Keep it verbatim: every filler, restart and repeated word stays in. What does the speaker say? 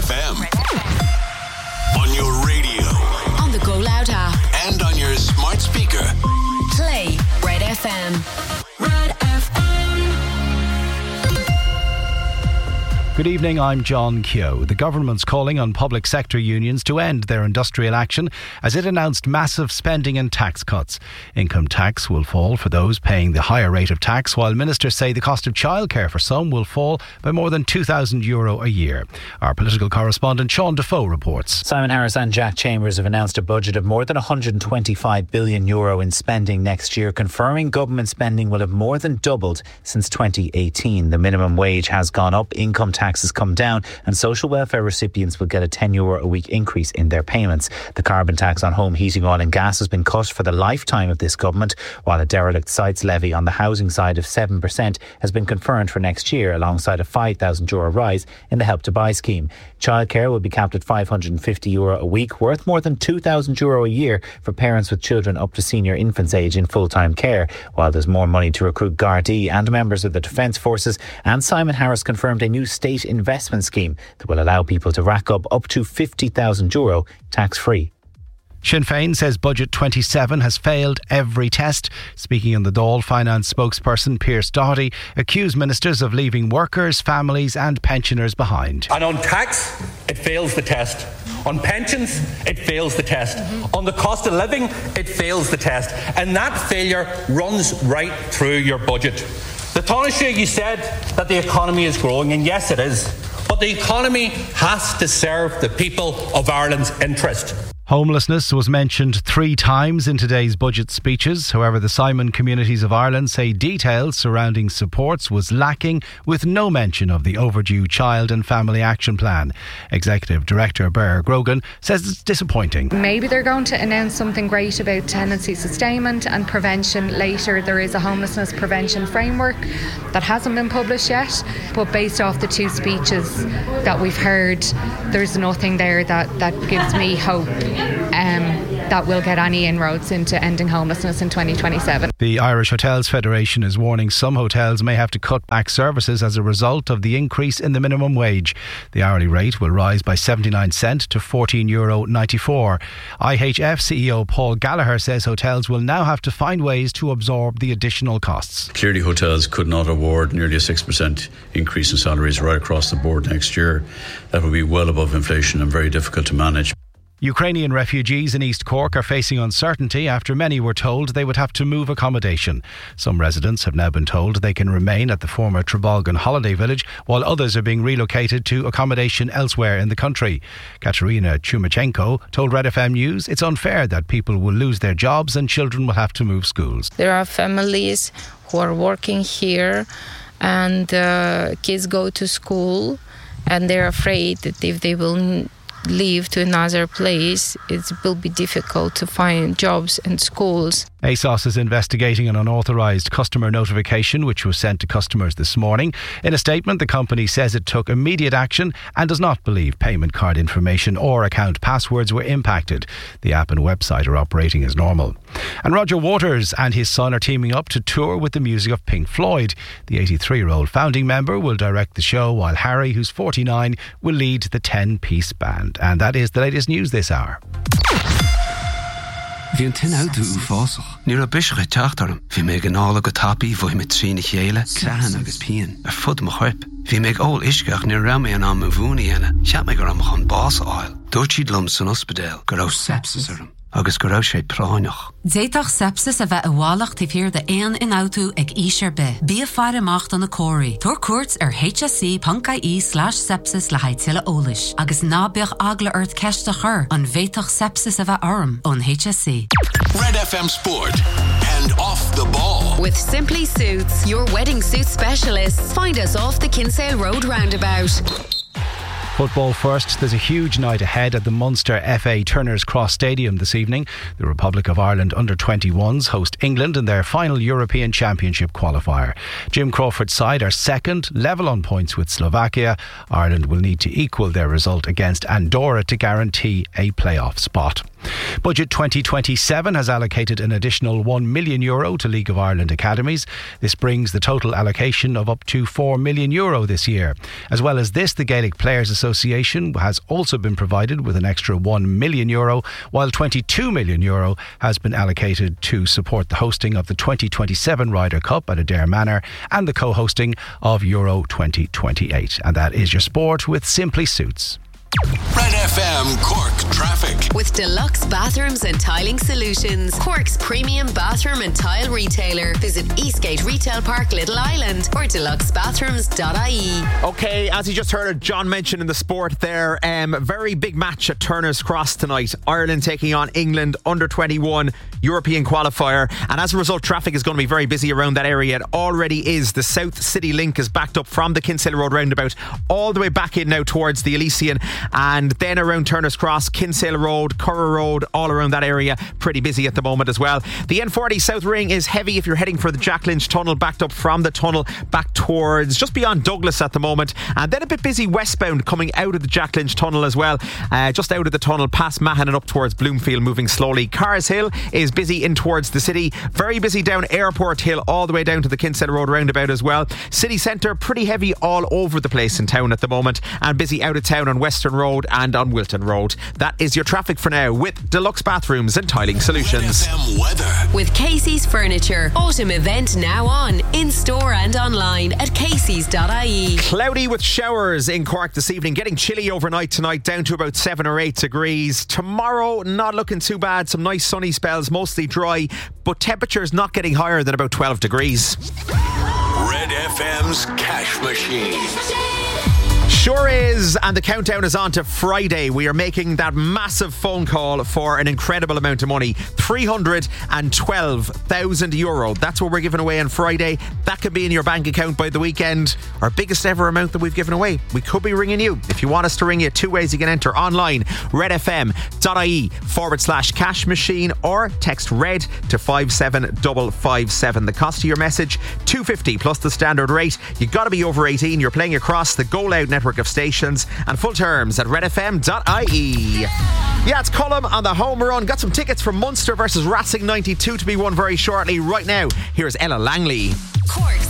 F M. On your radio. On the Go Loud app. And on your smart speaker. Play Red F M. Red F M. Good evening, I'm John Keogh. The government's calling on public sector unions to end their industrial action as it announced massive spending and tax cuts. Income tax will fall for those paying the higher rate of tax, while ministers say the cost of childcare for some will fall by more than two thousand euro a year. Our political correspondent Sean Defoe reports. Simon Harris and Jack Chambers have announced a budget of more than one hundred twenty-five billion euro in spending next year, confirming government spending will have more than doubled since twenty eighteen. The minimum wage has gone up, income tax Taxes come down, and social welfare recipients will get a ten euro a week increase in their payments. The carbon tax on home heating, oil and gas has been cut for the lifetime of this government, while a derelict sites levy on the housing side of seven percent has been confirmed for next year, alongside a five thousand euro rise in the Help to Buy scheme. Childcare will be capped at five hundred fifty euro a week, worth more than two thousand euro a year for parents with children up to senior infants age in full-time care, while there's more money to recruit Gardaí and members of the Defence Forces. And Simon Harris confirmed a new state investment scheme that will allow people to rack up up to fifty thousand euro tax-free. Sinn Féin says Budget twenty-seven has failed every test. Speaking on the Dáil, finance spokesperson Pearse Doherty accused ministers of leaving workers, families and pensioners behind. And on tax, it fails the test. On pensions, it fails the test. Mm-hmm. On the cost of living, it fails the test. And that failure runs right through your budget. The Taoiseach, you said that the economy is growing, and yes it is, but the economy has to serve the people of Ireland's interest. Homelessness was mentioned three times in today's budget speeches. However, the Simon Communities of Ireland say details surrounding supports was lacking, with no mention of the overdue Child and Family Action Plan. Executive Director Ber Grogan says it's disappointing. Maybe they're going to announce something great about tenancy sustainment and prevention later. There is a homelessness prevention framework that hasn't been published yet, but based off the two speeches that we've heard, there's nothing there that, that gives me hope Um, that will get any inroads into ending homelessness in twenty twenty-seven. The Irish Hotels Federation is warning some hotels may have to cut back services as a result of the increase in the minimum wage. The hourly rate will rise by seventy-nine cents to fourteen euro ninety-four. I H F C E O Paul Gallagher says hotels will now have to find ways to absorb the additional costs. Clearly, hotels could not award nearly a six percent increase in salaries right across the board next year. That would be well above inflation and very difficult to manage. Ukrainian refugees in East Cork are facing uncertainty after many were told they would have to move accommodation. Some residents have now been told they can remain at the former Trebalgan holiday village, while others are being relocated to accommodation elsewhere in the country. Katerina Chumachenko told Red F M News it's unfair that people will lose their jobs and children will have to move schools. There are families who are working here and uh, kids go to school and they're afraid that if they will leave to another place, it will be difficult to find jobs and schools. ASOS is investigating an unauthorised customer notification which was sent to customers this morning. In a statement, the company says it took immediate action and does not believe payment card information or account passwords were impacted. The app and website are operating as normal. And Roger Waters and his son are teaming up to tour with the music of Pink Floyd. The eighty-three-year-old founding member will direct the show, while Harry, who's forty-nine, will lead the ten-piece band. And that is the latest news this hour. Bhí an tin auto ú fásach. Ní ra bische teachtarm. Bhí mé gnála go tapi bhí mit trína chéile, clean agus pian. Ar fud mo chuip. Bhí mé ól isceach ní ra mé an am bhúni ena. Seap mé go am chun bás áil. Dúirtíd lum san ospidéal, go raibh sepsis arm. Agus go raibh sé práineach. Déitach sepsis a bheith a bhálacht i fíor de éan in auto ag ísir be. Bí a fear amacht an na cóirí. Tor cuairt ar hse.ie slash sepsis le haid tuile ólis. Agus nábeach agla ort ceiste chur an bhéitach sepsis a bheith arm on H S C. Red F M Sport and Off the Ball. With Simply Suits, your wedding suit specialists. Find us off the Kinsale Road roundabout. Football first. There's a huge night ahead at the Munster F A Turner's Cross Stadium this evening. The Republic of Ireland under twenty-ones host England in their final European Championship qualifier. Jim Crawford's side are second, level on points with Slovakia. Ireland will need to equal their result against Andorra to guarantee a playoff spot. Budget twenty twenty-seven has allocated an additional one million euro to League of Ireland academies. This brings the total allocation of up to four million euro this year. As well as this, the Gaelic Players Association has also been provided with an extra one million euro, while twenty-two million euro has been allocated to support the hosting of the twenty twenty-seven Ryder Cup at Adare Manor and the co-hosting of Euro twenty twenty-eight. And that is your sport with Simply Suits. Red F M Cork traffic. With Deluxe Bathrooms and Tiling Solutions, Cork's premium bathroom and tile retailer. Visit Eastgate Retail Park, Little Island, or deluxe bathrooms dot I E. Okay, as you just heard John mention in the sport there, um, very big match at Turner's Cross tonight. Ireland taking on England, under twenty-one European qualifier, and as a result traffic is going to be very busy around that area. It already is. The South City Link is backed up from the Kinsale Road roundabout all the way back in now towards the Elysian, and then around Turner's Cross, Kinsale Road, Curra Road, all around that area, pretty busy at the moment as well. The N forty South Ring is heavy if you're heading for the Jack Lynch Tunnel, backed up from the tunnel back towards just beyond Douglas at the moment, and then a bit busy westbound coming out of the Jack Lynch Tunnel as well, uh, just out of the tunnel past Mahon and up towards Bloomfield, moving slowly. Cars Hill is busy in towards the city, very busy down Airport Hill all the way down to the Kinsale Road roundabout as well. City Centre pretty heavy all over the place in town at the moment, and busy out of town on Western Road and on Wilton Road. That is your traffic for now with Deluxe Bathrooms and Tiling Solutions. Red F M weather. With Casey's Furniture. Autumn event now on, in store and online at caseys dot I E. Cloudy with showers in Cork this evening, getting chilly overnight tonight, down to about seven or eight degrees. Tomorrow not looking too bad, some nice sunny spells, mostly dry, but temperatures not getting higher than about twelve degrees. Red F M's Cash Machine. Sure is, and the countdown is on to Friday. We are making that massive phone call for an incredible amount of money, three hundred twelve thousand euro. That's what we're giving away on Friday. That could be in your bank account by the weekend. Our biggest ever amount that we've given away. We could be ringing you. If you want us to ring you, two ways you can enter online: redfm.ie forward slash cash machine, or text red to five seven five five seven. The cost of your message, two fifty plus the standard rate. You got to be over eighteen. You're playing across the Go Loud network of stations, and full terms at redfm dot I E. Yeah, it's Cullum on the home run. Got some tickets for Munster versus Racing ninety-two to be won very shortly. Right now, here's Ella Langley. Cork's